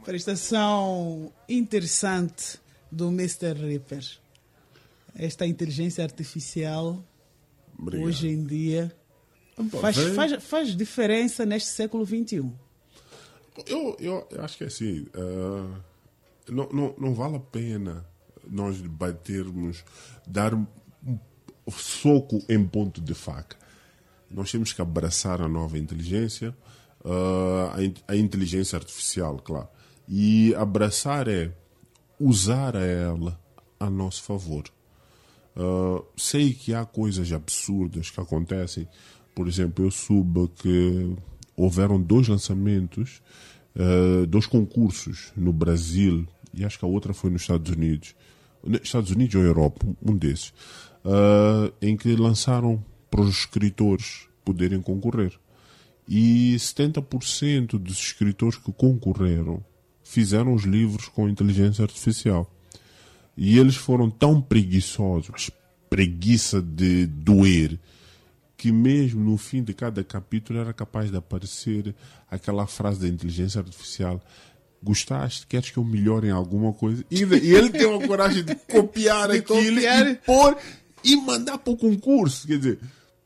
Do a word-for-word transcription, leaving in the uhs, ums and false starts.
Prestação interessante do mister Ripper. Esta inteligência artificial, Obrigado. hoje em dia, faz, faz, faz diferença neste século vinte e um. Eu, eu acho que é assim, uh, não, não, não vale a pena nós debatermos, dar um soco em ponto de faca. Nós temos que abraçar a nova inteligência, uh, a, a inteligência artificial, claro. E abraçar é usar a ela a nosso favor. Uh, sei que há coisas absurdas que acontecem. Por exemplo, eu soube que houveram dois lançamentos, uh, dois concursos no Brasil, e acho que a outra foi nos Estados Unidos. Estados Unidos ou Europa, um desses, uh, em que lançaram para os escritores poderem concorrer. E setenta por cento dos escritores que concorreram fizeram os livros com inteligência artificial. E eles foram tão preguiçosos, preguiça de doer, que mesmo no fim de cada capítulo era capaz de aparecer aquela frase da inteligência artificial: gostaste? Queres que eu melhore em alguma coisa? E, e ele tem uma coragem de copiar de aquilo copiar. e pôr e mandar para o concurso. Quer dizer,